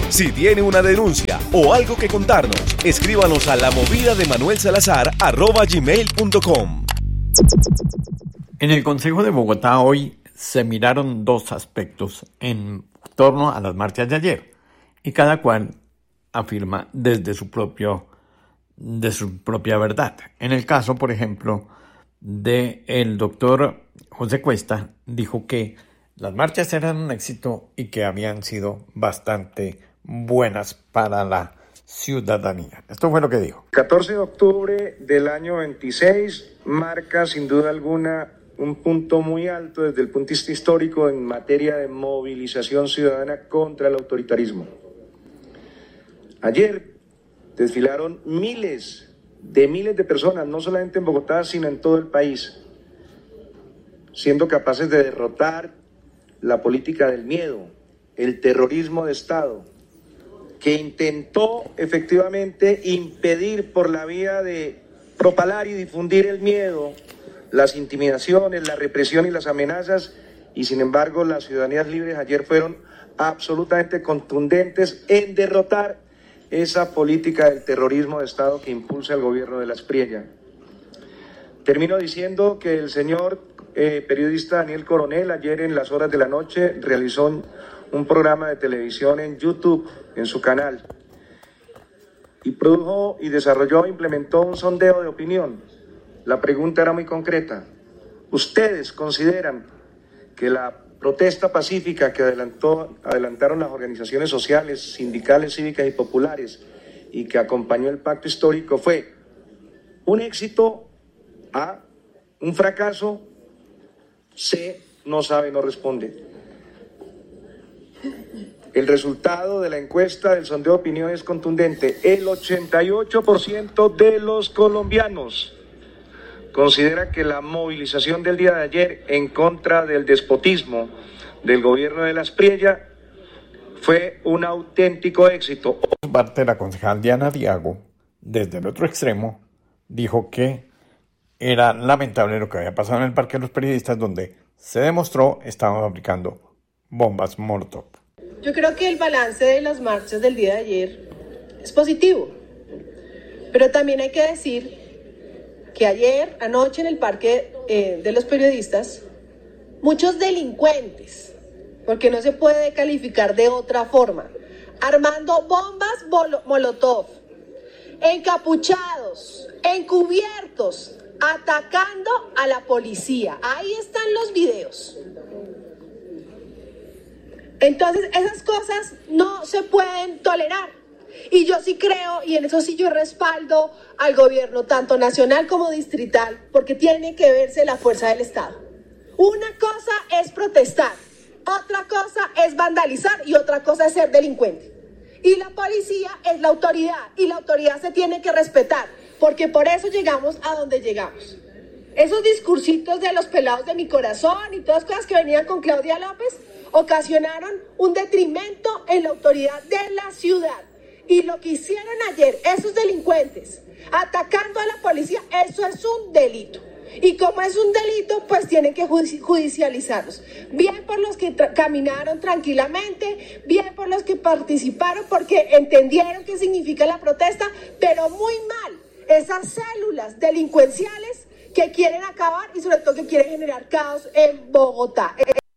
Si tiene una denuncia o algo que contarnos, escríbanos a lamovidademanuelsalazar@gmail.com. En el Consejo de Bogotá hoy se miraron dos aspectos en torno a las marchas de ayer y cada cual afirma desde su propia verdad. En el caso, por ejemplo, del doctor José Cuesta, dijo que las marchas eran un éxito y que habían sido bastante buenas para la ciudadanía. Esto fue lo que dijo. 14 de octubre del año 26 marca sin duda alguna un punto muy alto desde el punto de vista histórico en materia de movilización ciudadana contra el autoritarismo. Ayer desfilaron miles de personas, no solamente en Bogotá, sino en todo el país, siendo capaces de derrotar la política del miedo, el terrorismo de Estado, que intentó efectivamente impedir por la vía de propalar y difundir el miedo, las intimidaciones, la represión y las amenazas, y sin embargo las ciudadanías libres ayer fueron absolutamente contundentes en derrotar esa política del terrorismo de Estado que impulsa el gobierno de la Aspriella. Termino diciendo que el señor periodista Daniel Coronel ayer en las horas de la noche realizó un programa de televisión en YouTube, en su canal, y produjo y desarrolló e implementó un sondeo de opinión. La pregunta era muy concreta. ¿Ustedes consideran que la protesta pacífica que adelantaron las organizaciones sociales, sindicales, cívicas y populares y que acompañó el pacto histórico fue un éxito, A, un fracaso, C, no sabe, no responde? El resultado de la encuesta del sondeo de opinión es contundente. El 88% de los colombianos considera que la movilización del día de ayer en contra del despotismo del gobierno de la Aspriella fue un auténtico éxito. Parte de la concejal Diana Diago, desde el otro extremo, dijo que era lamentable lo que había pasado en el Parque de los Periodistas, donde se demostró estaban fabricando bombas Molotov. Yo creo que el balance de las marchas del día de ayer es positivo, pero también hay que decir que anoche en el Parque de los Periodistas, muchos delincuentes, porque no se puede calificar de otra forma, armando bombas Molotov, encapuchados, encubiertos, atacando a la policía. Ahí están los videos. Entonces, esas cosas no se pueden tolerar. Y yo sí creo, y en eso sí yo respaldo al gobierno, tanto nacional como distrital, porque tiene que verse la fuerza del Estado. Una cosa es protestar, otra cosa es vandalizar y otra cosa es ser delincuente. Y la policía es la autoridad, y la autoridad se tiene que respetar, porque por eso llegamos a donde llegamos. Esos discursitos de los pelados de mi corazón y todas las cosas que venían con Claudia López ocasionaron un detrimento en la autoridad de la ciudad. Y lo que hicieron ayer esos delincuentes atacando a la policía, eso es un delito. Y como es un delito, pues tienen que judicializarlos. Bien por los que caminaron tranquilamente, bien por los que participaron porque entendieron qué significa la protesta, pero muy mal esas células delincuenciales que quieren acabar y sobre todo que quieren generar caos en Bogotá.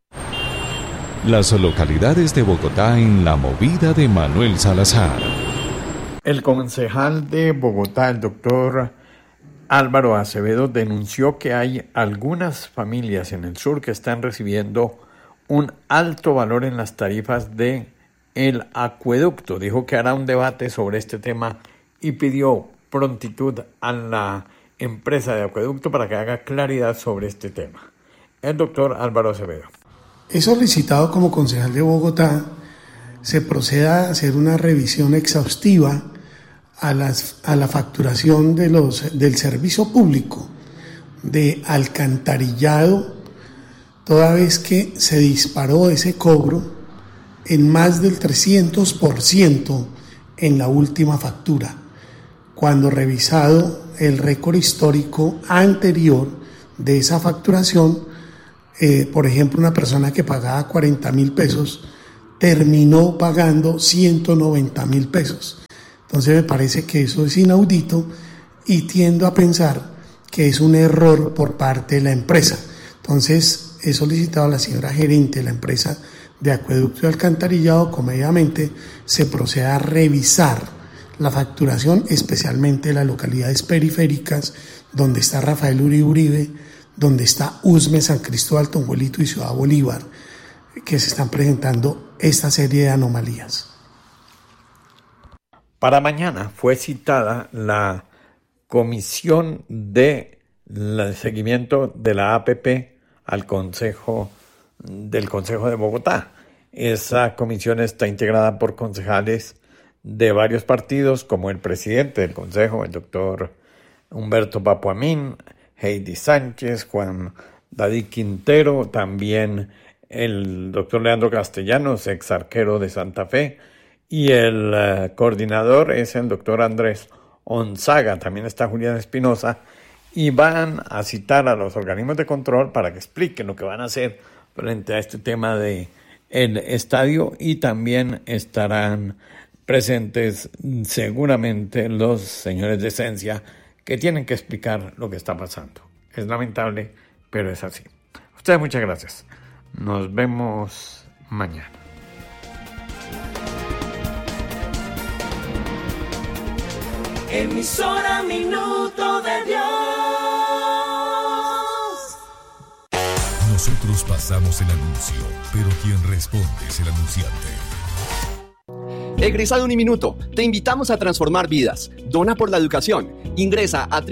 Las localidades de Bogotá en la movida de Manuel Salazar. El concejal de Bogotá, el doctor Álvaro Acevedo, denunció que hay algunas familias en el sur que están recibiendo un alto valor en las tarifas de el acueducto. Dijo que hará un debate sobre este tema y pidió prontitud a la empresa de acueducto para que haga claridad sobre este tema. El doctor Álvaro Acevedo. He solicitado como concejal de Bogotá se proceda a hacer una revisión exhaustiva a la facturación del servicio público de alcantarillado, toda vez que se disparó ese cobro en más del 300% en la última factura, cuando revisado el récord histórico anterior de esa facturación. Por ejemplo, una persona que pagaba 40.000 pesos terminó pagando 190.000 pesos. Entonces me parece que eso es inaudito y tiendo a pensar que es un error por parte de la empresa. Entonces he solicitado a la señora gerente de la empresa de acueducto y alcantarillado comedidamente se proceda a revisar la facturación, especialmente de las localidades periféricas donde está Rafael Uribe, donde está Usme, San Cristóbal, Tonjuelito y Ciudad Bolívar, que se están presentando esta serie de anomalías. Para mañana fue citada la comisión de seguimiento de la APP al Consejo de Bogotá. Esa comisión está integrada por concejales de varios partidos, como el presidente del Consejo, el doctor Humberto Papuamín, Heidi Sánchez, Juan David Quintero, también el doctor Leandro Castellanos, ex arquero de Santa Fe, y el coordinador es el doctor Andrés Onzaga, también está Julián Espinosa, y van a citar a los organismos de control para que expliquen lo que van a hacer frente a este tema de el estadio, y también estarán presentes seguramente los señores de Esencia que tienen que explicar lo que está pasando. Es lamentable, pero es así. A ustedes muchas gracias. Nos vemos mañana. Emisora Minuto de Dios. Nosotros pasamos el anuncio, pero quien responde es el anunciante. Egresado Uniminuto, te invitamos a transformar vidas. Dona por la educación. Ingresa a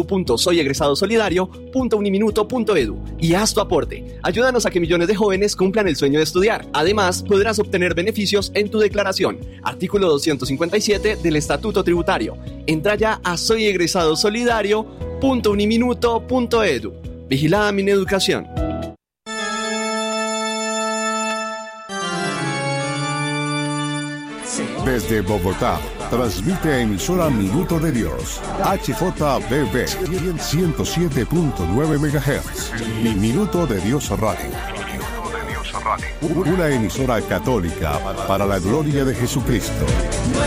www.soyegresadosolidario.uniminuto.edu y haz tu aporte. Ayúdanos a que millones de jóvenes cumplan el sueño de estudiar. Además, podrás obtener beneficios en tu declaración. Artículo 257 del Estatuto Tributario. Entra ya a soyegresadosolidario.uniminuto.edu. Vigilada Mineducación. Desde Bogotá, transmite emisora Minuto de Dios, HJBB 107.9 MHz y Minuto de Dios Radio. Una emisora católica para la gloria de Jesucristo.